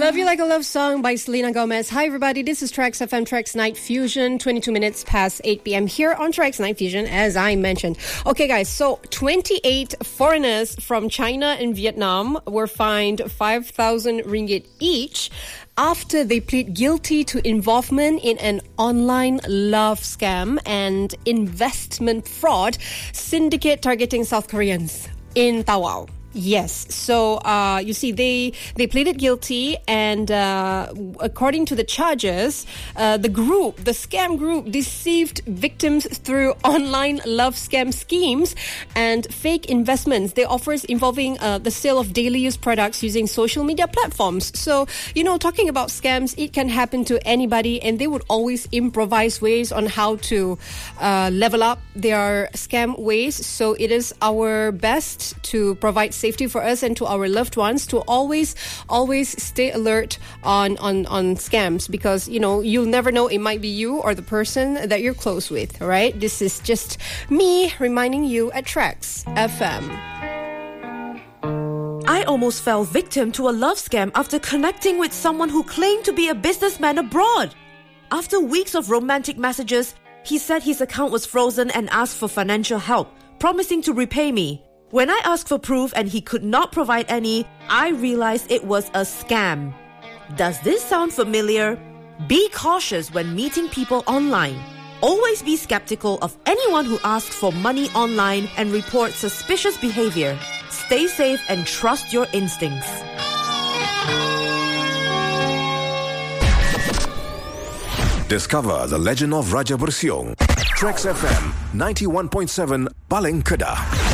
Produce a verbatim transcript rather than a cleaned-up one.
Love You Like a Love Song by Selena Gomez. Hi everybody, this is Trax F M, Trax Night Fusion, twenty-two minutes past eight p.m. here on Trax Night Fusion, as I mentioned. Okay guys, so twenty-eight foreigners from China and Vietnam were fined five thousand ringgit each after they plead guilty to involvement in an online love scam and investment fraud syndicate targeting South Koreans in Tawau. Yes. So, uh, you see, they they pleaded guilty, and uh, according to the charges, uh, the group, the scam group, deceived victims through online love scam schemes and fake investments. They offers involving uh, the sale of daily use products using social media platforms. So, you know, talking about scams, it can happen to anybody, and they would always improvise ways on how to uh, level up their scam ways. So it is our best to provide safety for us and to our loved ones to always, always stay alert on, on, on scams, because, you know, you'll never know, it might be you or the person that you're close with, right? This is just me reminding you at Trax F M. I almost fell victim to a love scam after connecting with someone who claimed to be a businessman abroad. After weeks of romantic messages, he said his account was frozen and asked for financial help, promising to repay me. When I asked for proof and he could not provide any, I realized it was a scam. Does this sound familiar? Be cautious when meeting people online. Always be skeptical of anyone who asks for money online and report suspicious behavior. Stay safe and trust your instincts. Discover the legend of Raja Bersiong. Trax F M ninety-one point seven Paling Kedah.